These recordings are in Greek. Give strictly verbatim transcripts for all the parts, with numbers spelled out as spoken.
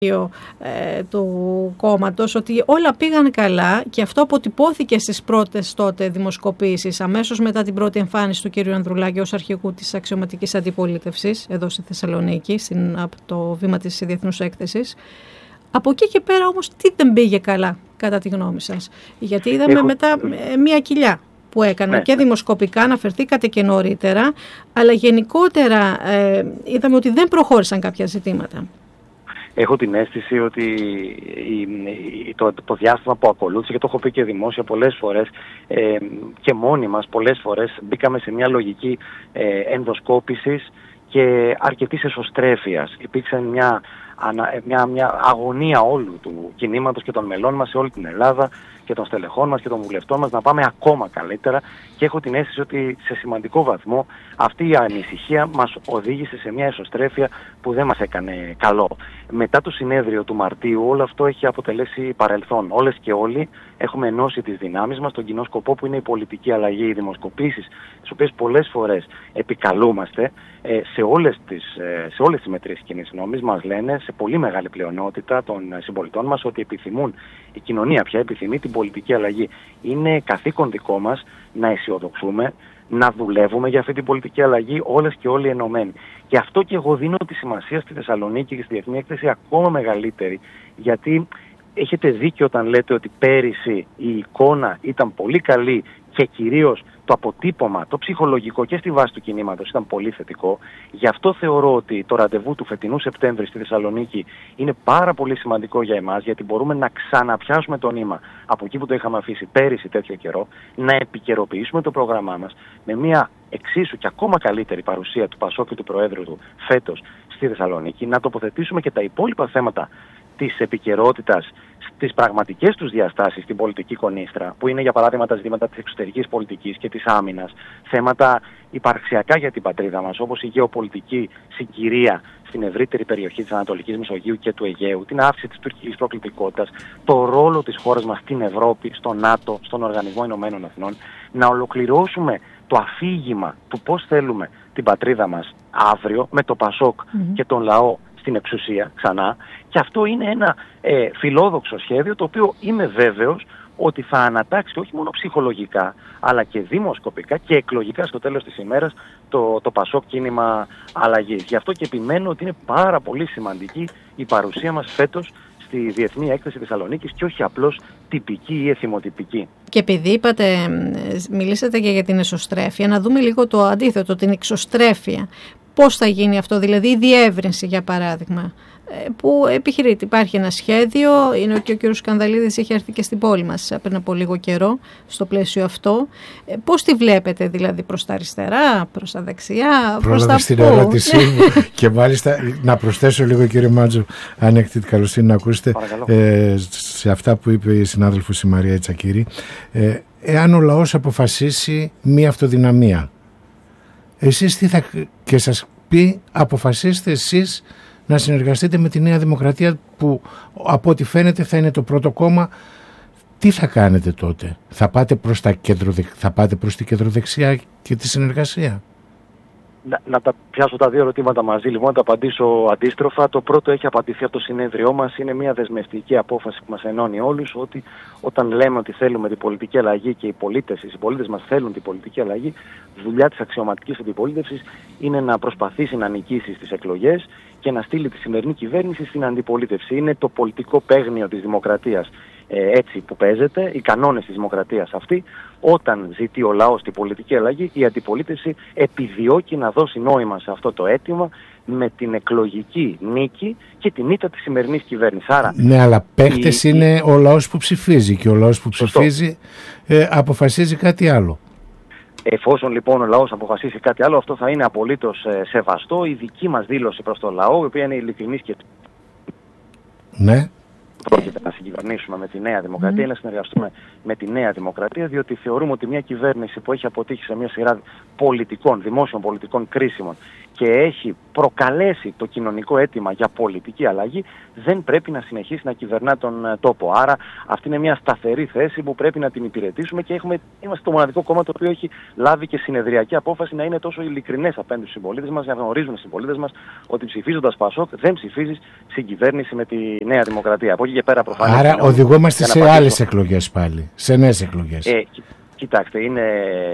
ε, του κόμματος ότι όλα πήγαν καλά και αυτό αποτυπώθηκε στις πρώτες τότε δημοσκοπήσεις αμέσως μετά την πρώτη εμφάνιση του κ. Ανδρουλάκη ως αρχηγού της αξιωματικής αντιπολίτευσης εδώ στη Θεσσαλονίκη, στην, από το βήμα της Διεθνούς Έκθεσης. Από εκεί και πέρα όμως τι δεν πήγε καλά κατά τη γνώμη σας? Γιατί είδαμε Έχω... μετά ε, μία κοιλιά που έκαναν ναι. και δημοσκοπικά, αναφερθήκατε και νωρίτερα, αλλά γενικότερα ε, είδαμε ότι δεν προχώρησαν κάποια ζητήματα. Έχω την αίσθηση ότι το, το διάστημα που ακολούθησε, και το έχω πει και δημόσια πολλές φορές ε, και μόνοι μας πολλές φορές, μπήκαμε σε μια λογική ε, ενδοσκόπησης και αρκετής εσωστρέφειας. Υπήρξε μια, μια, μια αγωνία όλου του κινήματος και των μελών μας σε όλη την Ελλάδα και των στελεχών μας και των βουλευτών μας να πάμε ακόμα καλύτερα, και έχω την αίσθηση ότι σε σημαντικό βαθμό αυτή η ανησυχία μας οδήγησε σε μια εσωστρέφεια που δεν μας έκανε καλό. Μετά το συνέδριο του Μαρτίου όλο αυτό έχει αποτελέσει παρελθόν. Όλες και όλοι έχουμε ενώσει τις δυνάμεις μας στον κοινό σκοπό που είναι η πολιτική αλλαγή, οι δημοσκοπήσεις, τις οποίες πολλές φορές επικαλούμαστε. Ε, σε, όλες τις, ε, σε όλες τις μετρήσεις κοινής νόμης μας λένε σε πολύ μεγάλη πλειονότητα των συμπολιτών μας ότι επιθυμούν, η κοινωνία πια επιθυμεί την πολιτική αλλαγή. Είναι καθήκον δικό μας να αισιοδοξούμε, να δουλεύουμε για αυτή την πολιτική αλλαγή όλες και όλοι ενωμένοι. Και αυτό και εγώ δίνω τη σημασία στη Θεσσαλονίκη και στη Διεθνή Έκθεση ακόμα μεγαλύτερη, γιατί έχετε δίκιο όταν λέτε ότι πέρυσι η εικόνα ήταν πολύ καλή και κυρίως το αποτύπωμα, το ψυχολογικό και στη βάση του κινήματος ήταν πολύ θετικό. Γι' αυτό θεωρώ ότι το ραντεβού του φετινού Σεπτέμβρη στη Θεσσαλονίκη είναι πάρα πολύ σημαντικό για εμάς, γιατί μπορούμε να ξαναπιάσουμε το νήμα από εκεί που το είχαμε αφήσει πέρυσι τέτοιο καιρό, να επικαιροποιήσουμε το πρόγραμμά μας με μια εξίσου και ακόμα καλύτερη παρουσία του Πασόκ και του Προέδρου του φέτος στη Θεσσαλονίκη, να τοποθετήσουμε και τα υπόλοιπα θέματα της επικαιρότητας στις πραγματικές τους διαστάσεις στην πολιτική κονίστρα, που είναι για παράδειγμα τα ζητήματα της εξωτερικής πολιτικής και της άμυνας, θέματα υπαρξιακά για την πατρίδα μας, όπως η γεωπολιτική συγκυρία στην ευρύτερη περιοχή της Ανατολικής Μεσογείου και του Αιγαίου, την αύξηση της τουρκικής προκλητικότητας, το ρόλο της χώρας μας στην Ευρώπη, στο ΝΑΤΟ, στον Οργανισμό Ηνωμένων Εθνών, να ολοκληρώσουμε το αφήγημα του πώς θέλουμε την πατρίδα μας αύριο με το Πασόκ mm-hmm. και τον λαό στην εξουσία ξανά, και αυτό είναι ένα ε, φιλόδοξο σχέδιο το οποίο είμαι βέβαιος ότι θα ανατάξει όχι μόνο ψυχολογικά αλλά και δημοσκοπικά και εκλογικά στο τέλος της ημέρας το, το Πασόκ κίνημα αλλαγής. Γι' αυτό και επιμένω ότι είναι πάρα πολύ σημαντική η παρουσία μας φέτος στη Διεθνή Έκθεση Θεσσαλονίκης και όχι απλώς τυπική ή εθιμοτυπική. Και επειδή είπατε, μιλήσατε και για την εσωστρέφεια, να δούμε λίγο το αντίθετο, την εξωστρέφεια. Πώς θα γίνει αυτό, δηλαδή η διεύρυνση για παράδειγμα, που επιχειρείται, υπάρχει ένα σχέδιο, είναι και ο κ. Σκανδαλίδης είχε έρθει και στην πόλη μας πριν από λίγο καιρό στο πλαίσιο αυτό. Πώς τη βλέπετε δηλαδή, προς τα αριστερά, προς τα δεξιά, προς τα στην ερώτησή μου. Και μάλιστα να προσθέσω λίγο, κύριε Μάντζο, αν έχετε την καλοσύνη να ακούσετε ε, σε αυτά που είπε η συνάδελφος η Μαρία Τσακύρη, ε, εάν ο λαός αποφασίσει μία αυτοδυναμία, εσείς τι θα, και σας πει αποφασίστε εσείς να συνεργαστείτε με τη Νέα Δημοκρατία που από ό,τι φαίνεται θα είναι το πρώτο κόμμα, τι θα κάνετε τότε? Θα πάτε προς, τα κέντρο, θα πάτε προς τη κεντροδεξιά και τη συνεργασία? Να, να τα πιάσω τα δύο ερωτήματα μαζί, λοιπόν, να τα απαντήσω αντίστροφα. Το πρώτο έχει απαντηθεί από το συνέδριό μας. Είναι μια δεσμευτική απόφαση που μας ενώνει όλους, ότι όταν λέμε ότι θέλουμε την πολιτική αλλαγή και οι πολίτες, οι συμπολίτες μας θέλουν την πολιτική αλλαγή, δουλειά της αξιωματικής αντιπολίτευσης είναι να προσπαθήσει να νικήσει στις εκλογές και να στείλει τη σημερινή κυβέρνηση στην αντιπολίτευση. Είναι το πολιτικό παίγνιο της δημοκρατίας ε, έτσι που παίζεται, οι κανόνες της δημοκρατίας αυτή. Όταν ζητεί ο λαός την πολιτική αλλαγή, η αντιπολίτευση επιδιώκει να δώσει νόημα σε αυτό το αίτημα με την εκλογική νίκη και την ήττα της σημερινής κυβέρνησης. Άρα, ναι, αλλά παίχτες η... είναι ο λαός που ψηφίζει και ο λαός που ψηφίζει ε, αποφασίζει κάτι άλλο. Εφόσον λοιπόν ο λαός αποφασίσει κάτι άλλο, αυτό θα είναι απολύτως ε, σεβαστό. Η δική μας δήλωση προς το λαό, η οποία είναι ειλικρινής και... Ναι. πρόκειται να συγκυβερνήσουμε με τη Νέα Δημοκρατία ή mm. να συνεργαστούμε με τη Νέα Δημοκρατία, διότι θεωρούμε ότι μια κυβέρνηση που έχει αποτύχει σε μια σειρά πολιτικών, δημόσιων πολιτικών κρίσιμων και έχει προκαλέσει το κοινωνικό αίτημα για πολιτική αλλαγή, δεν πρέπει να συνεχίσει να κυβερνά τον τόπο. Άρα αυτή είναι μια σταθερή θέση που πρέπει να την υπηρετήσουμε και έχουμε, είμαστε το μοναδικό κόμμα το οποίο έχει λάβει και συνεδριακή απόφαση να είναι τόσο ειλικρινές απέναντι στους συμπολίτες μας, για να γνωρίζουν οι συμπολίτες μας ότι ψηφίζοντας Πασόκ δεν ψηφίζεις συγκυβέρνηση με τη Νέα Δημοκρατία. Από εκεί και πέρα προφανώς. Άρα οδηγούμαστε σε άλλες εκλογές πάλι, σε νέες εκλογές. Ε, Κοιτάξτε, είναι,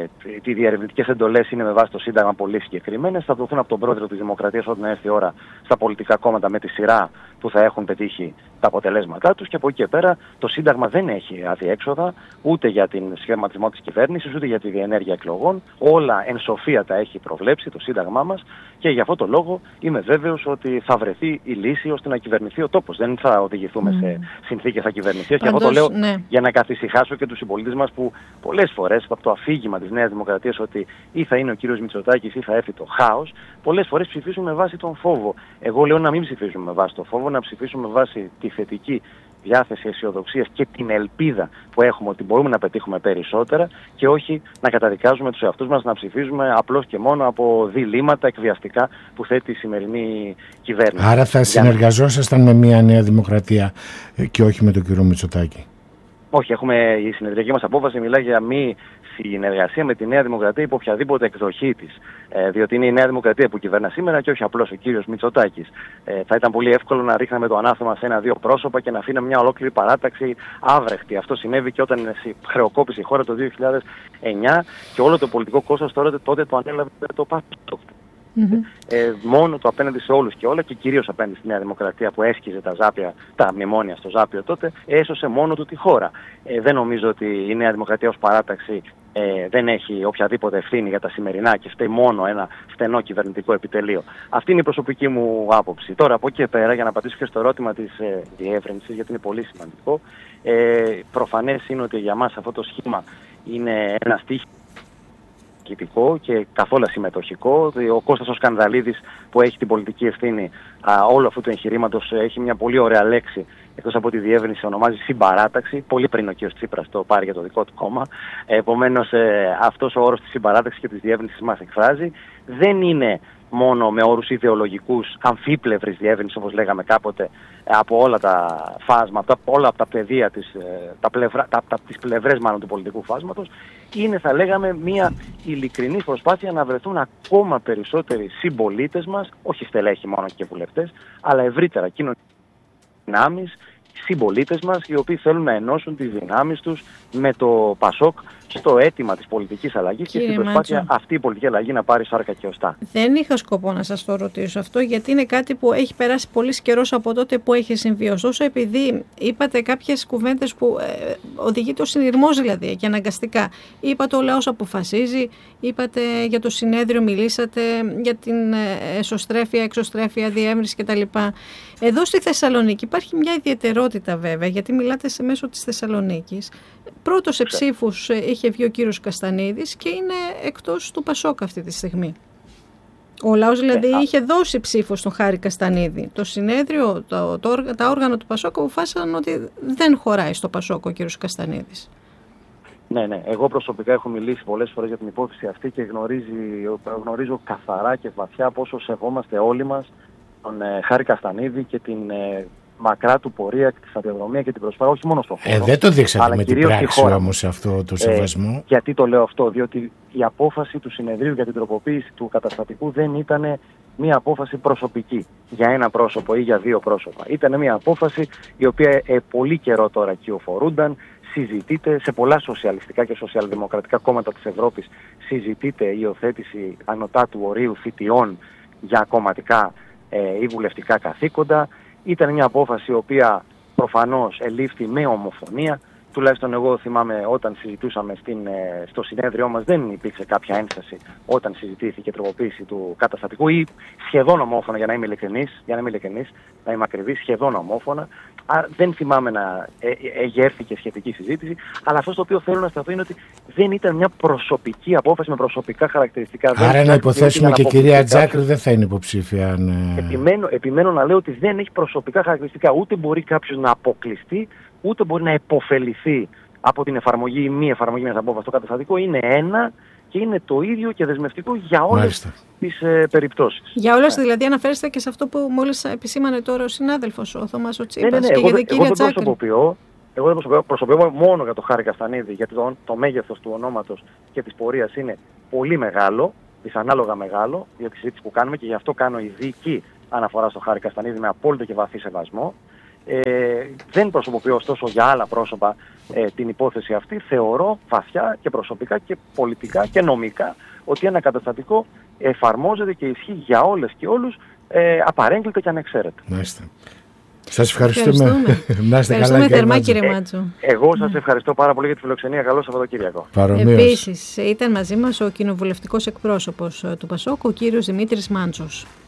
οι διερευνητικές εντολές είναι με βάση το Σύνταγμα πολύ συγκεκριμένες. Θα δοθούν από τον πρόεδρο της Δημοκρατίας όταν έρθει η ώρα στα πολιτικά κόμματα με τη σειρά που θα έχουν πετύχει τα αποτελέσματά τους. Και από εκεί και πέρα το Σύνταγμα δεν έχει αδιέξοδα ούτε για την σχηματισμό της κυβέρνησης ούτε για τη διενέργεια εκλογών. Όλα εν σοφία τα έχει προβλέψει το Σύνταγμά μας και για αυτό το λόγο είμαι βέβαιος ότι θα βρεθεί η λύση ώστε να κυβερνηθεί ο τόπος. Δεν θα οδηγηθούμε mm. σε συνθήκες ακυβερνησίας. Και αυτό το λέω ναι. για να καθησυχάσω και τους συμπολίτες μας που πολλές φορές από το αφήγημα της Νέας Δημοκρατίας ότι ή θα είναι ο κύριος Μητσοτάκης ή θα έρθει το χάος, πολλές φορές ψηφίζουν με βάση τον φόβο. Εγώ λέω να μην ψηφίσουμε με βάση τον φόβο, να ψηφίσουμε με βάση τη θετική διάθεση αισιοδοξίας και την ελπίδα που έχουμε ότι μπορούμε να πετύχουμε περισσότερα και όχι να καταδικάζουμε τους εαυτούς μας να ψηφίζουμε απλώς και μόνο από διλήμματα εκβιαστικά που θέτει η σημερινή κυβέρνηση. Άρα θα συνεργαζόσασταν με μια Νέα Δημοκρατία και όχι με τον κύριο Μητσοτάκη? Όχι, έχουμε, η συνεδριακή μας απόφαση μιλάει για μη συνεργασία με τη Νέα Δημοκρατία υπό οποιαδήποτε εκδοχή της. Ε, διότι είναι η Νέα Δημοκρατία που κυβερνά σήμερα και όχι απλώς ο κύριος Μητσοτάκης. Ε, θα ήταν πολύ εύκολο να ρίχναμε το ανάθεμα σε ένα-δύο πρόσωπα και να αφήναμε μια ολόκληρη παράταξη άβρεχτη. Αυτό συνέβη και όταν χρεοκόπησε η χώρα το δύο χιλιάδες εννιά και όλο το πολιτικό κόστος τότε, τότε το ανέλαβε το Πασόκ. Mm-hmm. Ε, μόνο το απέναντι σε όλους και όλα και κυρίως απέναντι στη Νέα Δημοκρατία που έσκιζε τα ζάπια, τα μνημόνια στο Ζάπιο τότε, έσωσε μόνο του τη χώρα. Ε, δεν νομίζω ότι η Νέα Δημοκρατία ως παράταξη ε, δεν έχει οποιαδήποτε ευθύνη για τα σημερινά και φταίει μόνο ένα στενό κυβερνητικό επιτελείο. Αυτή είναι η προσωπική μου άποψη. Τώρα από εκεί και πέρα, για να απαντήσω και στο ερώτημα της ε, διεύρυνσης, γιατί είναι πολύ σημαντικό, ε, προφανές είναι ότι για μας αυτό το σχήμα είναι ένα στίχημα και καθόλου συμμετοχικό. Ο Κώστας ο Σκανδαλίδης που έχει την πολιτική ευθύνη α, όλου αυτού του εγχειρήματος έχει μια πολύ ωραία λέξη, εκτός από τη διεύρυνση ονομάζει συμπαράταξη, πολύ πριν ο κ. Τσίπρας το πάρει για το δικό του κόμμα. Επομένως ε, αυτός ο όρος της συμπαράταξης και της διεύρυνσης μας εκφράζει. Δεν είναι μόνο με όρους ιδεολογικούς, αμφίπλευρης διεύρυνσης όπως λέγαμε κάποτε, από όλα τα φάσματα, όλα από τα πεδία της, τα πλευρά, τα, τα, τις πλευρές μάλλον του πολιτικού φάσματος, είναι θα λέγαμε μια ειλικρινή προσπάθεια να βρεθούν ακόμα περισσότεροι συμπολίτες μας, όχι στελέχοι μόνο και βουλευτές, αλλά ευρύτερα κοινωνικές δυνάμεις, συμπολίτες μας, οι οποίοι θέλουν να ενώσουν τις δυνάμεις τους με το Πασόκ στο αίτημα της πολιτικής αλλαγής και στην προσπάθεια Μάτσο. αυτή η πολιτική αλλαγή να πάρει σάρκα και οστά. Δεν είχα σκοπό να σας το ρωτήσω αυτό, γιατί είναι κάτι που έχει περάσει πολύ καιρός από τότε που έχει συμβεί. Ωστόσο, επειδή είπατε κάποιες κουβέντες που ε, οδηγεί το συνειρμός δηλαδή και αναγκαστικά. Είπατε ο λαός αποφασίζει, είπατε για το συνέδριο, μιλήσατε για την εσωστρέφεια, εξωστρέφεια, διεύρυνση κτλ. Εδώ στη Θεσσαλονίκη υπάρχει μια ιδιαιτερότητα βέβαια, γιατί μιλάτε σε μέσω της Θεσσαλονίκης. Πρώτος σε ψήφους είχε βγει ο κύριος Καστανίδης και είναι εκτός του Πασόκ αυτή τη στιγμή. Ο λαός δηλαδή ε, είχε δώσει ψήφο στον Χάρη Καστανίδη. Το συνέδριο, το, το, τα όργανα του Πασόκ αποφάσισαν ότι δεν χωράει στο Πασόκ ο κύριος Καστανίδης. Ναι, ναι. Εγώ προσωπικά έχω μιλήσει πολλές φορές για την υπόθεση αυτή και γνωρίζει, γνωρίζω καθαρά και βαθιά πόσο σεβόμαστε όλοι μας τον ε, Χάρη Καστανίδη και την ε, μακρά του πορεία και τη σταδιοδρομία και την προσφορά, όχι μόνο στο χώρο. Ε, δεν το δείξατε με την πράξη όμως αυτό το σεβασμό. Ε, γιατί το λέω αυτό, διότι η απόφαση του συνεδρίου για την τροποποίηση του καταστατικού δεν ήταν μια απόφαση προσωπική για ένα πρόσωπο ή για δύο πρόσωπα. Ήταν μια απόφαση η οποία ε, πολύ καιρό τώρα κυοφορούνταν, συζητείται σε πολλά σοσιαλιστικά και σοσιαλδημοκρατικά κόμματα της Ευρώπης, συζητείται η υιοθέτηση ανωτάτου ορίου θητιών για κομματικά ε, ή βουλευτικά καθήκοντα. Ήταν μια απόφαση η οποία προφανώς ελήφθη με ομοφωνία. Τουλάχιστον εγώ θυμάμαι όταν συζητούσαμε στην, στο συνέδριό μας δεν υπήρξε κάποια ένσταση όταν συζητήθηκε η τροποποίηση του καταστατικού ή σχεδόν ομόφωνα, για να είμαι ειλικρινής, για να είμαι ειλικρινής, να είμαι ακριβής, σχεδόν ομόφωνα. Α, δεν θυμάμαι να ε, εγέρθηκε σχετική συζήτηση, αλλά αυτό στο οποίο θέλω να σταθώ είναι ότι δεν ήταν μια προσωπική απόφαση με προσωπικά χαρακτηριστικά. Άρα δεν να υποθέσουμε και η κυρία Τζάκρη δεν θα είναι υποψήφια. Αν... Επιμένω, επιμένω να λέω ότι δεν έχει προσωπικά χαρακτηριστικά. Ούτε μπορεί κάποιος να αποκλειστεί, ούτε μπορεί να υποφεληθεί από την εφαρμογή ή μη εφαρμογή μιας απόφασης. Το καταστατικό είναι ένα και είναι το ίδιο και δεσμευτικό για όλες τις ε, περιπτώσεις. Για όλες, δηλαδή αναφέρεστε και σε αυτό που μόλις επισήμανε τώρα ο συνάδελφος, ο Θωμάς ο Τσίπας. Ναι, ναι, ναι. Και εγώ, για την εγώ, κυρία δεν προσωποποιώ, εγώ δεν προσωποποιώ, προσωποποιώ μόνο για το Χάρη Καστανίδη, γιατί το, το μέγεθος του ονόματος και της πορείας είναι πολύ μεγάλο, δυσανάλογα μεγάλο, για τη συζήτηση που κάνουμε, και γι' αυτό κάνω ειδική αναφορά στο Χάρη Καστανίδη με απόλυτο και βαθύ σεβασμό. Ε, δεν προσωποποιώ ωστόσο για άλλα πρόσωπα ε, την υπόθεση αυτή. Θεωρώ βαθιά και προσωπικά και πολιτικά και νομικά ότι ένα καταστατικό εφαρμόζεται και ισχύει για όλες και όλους, ε, απαρέγκλητα και ανεξαίρετα. Μάλιστα. Σας ευχαριστούμε. Να είστε καλά, κύριε θερμά, κύριε Μάτζο. Ε, εγώ σας ευχαριστώ πάρα πολύ για τη φιλοξενία. Καλό Σαββατοκύριακο. Επίσης, ήταν μαζί μας ο κοινοβουλευτικός εκπρόσωπος του ΠΑΣΟΚ, ο κύριος Δημήτρης Μάντσος.